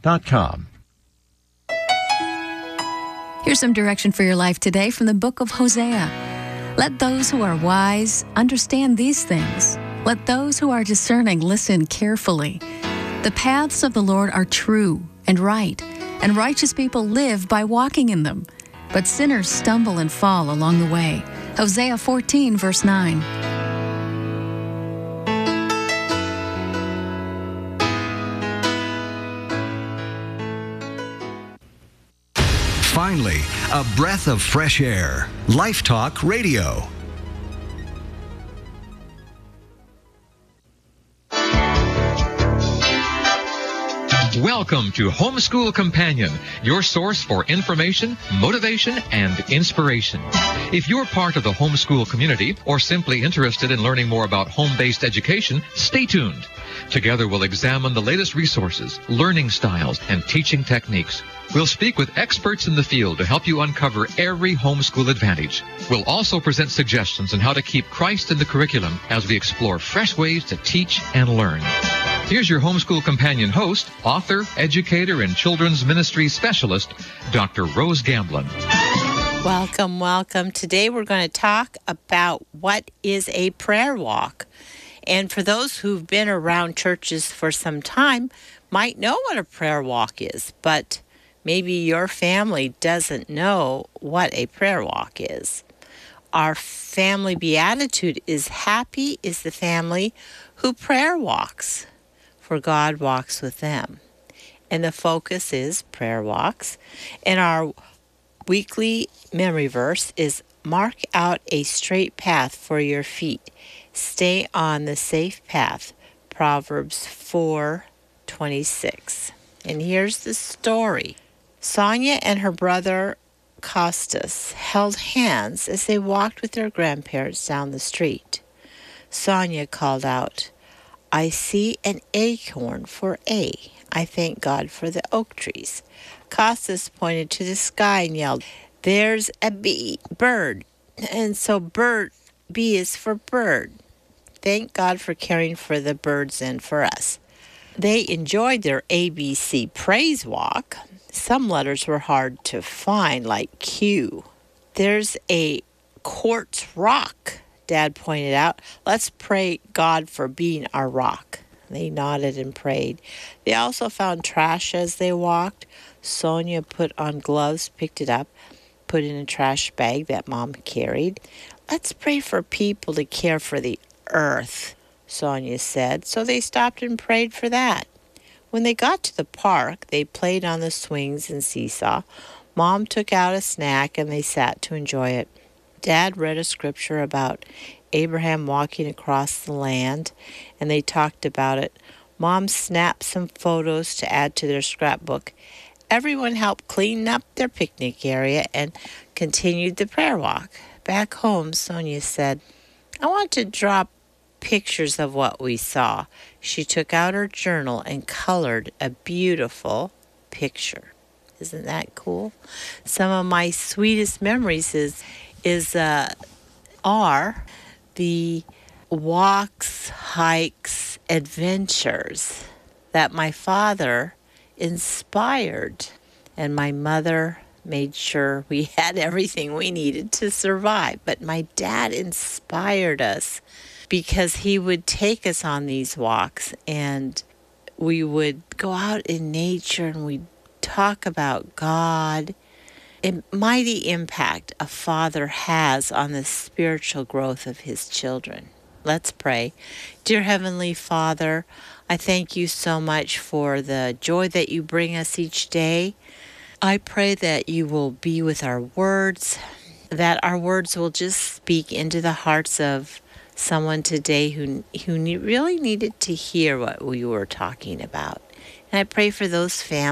Here's some direction for your life today from the book of Hosea. Let those who are wise understand these things. Let those who are discerning listen carefully. The paths of the Lord are true and right, and righteous people live by walking in them. But sinners stumble and fall along the way. Hosea 14, verse 9. Finally, a breath of fresh air. Life Talk Radio. Welcome to Homeschool Companion, your source for information, motivation, and inspiration. If you're part of the homeschool community or simply interested in learning more about home-based education, stay tuned. Together we'll examine the latest resources, learning styles, and teaching techniques. We'll speak with experts in the field to help you uncover every homeschool advantage. We'll also present suggestions on how to keep Christ in the curriculum as we explore fresh ways to teach and learn. Here's your Homeschool Companion host, author, educator, and children's ministry specialist, Dr. Rose Gamblin. Welcome, welcome. Today we're going to talk about what is a prayer walk. And for those who've been around churches for some time, might know what a prayer walk is, but maybe your family doesn't know what a prayer walk is. Our family beatitude is happy is the family who prayer walks, for God walks with them. And the focus is prayer walks. And our weekly memory verse is mark out a straight path for your feet. Stay on the safe path. Proverbs 4:26. And here's the story. Sonia and her brother Costas held hands as they walked with their grandparents down the street. Sonia called out, "I see an acorn for A. I thank God for the oak trees." Costas pointed to the sky and yelled, "There's a bird. And so B is for bird. Thank God for caring for the birds and for us." They enjoyed their ABC praise walk. Some letters were hard to find, like Q. "There's a quartz rock," Dad pointed out. "Let's pray God for being our rock." They nodded and prayed. They also found trash as they walked. Sonia put on gloves, picked it up, put in a trash bag that Mom carried. "Let's pray for people to care for the earth," Sonia said. So they stopped and prayed for that. When they got to the park, they played on the swings and seesaw. Mom took out a snack and they sat to enjoy it. Dad read a scripture about Abraham walking across the land, and they talked about it. Mom snapped some photos to add to their scrapbook. Everyone helped clean up their picnic area and continued the prayer walk. Back home, Sonia said, "I want to draw pictures of what we saw." She took out her journal and colored a beautiful picture. Isn't that cool? Some of my sweetest memories are the walks, hikes, adventures that my father inspired, and my mother made sure we had everything we needed to survive. But my dad inspired us because he would take us on these walks, and we would go out in nature and we'd talk about God. A mighty impact a father has on the spiritual growth of his children. Let's pray. Dear Heavenly Father, I thank you so much for the joy that you bring us each day. I pray that you will be with our words, that our words will just speak into the hearts of someone today who really needed to hear what we were talking about. And I pray for those families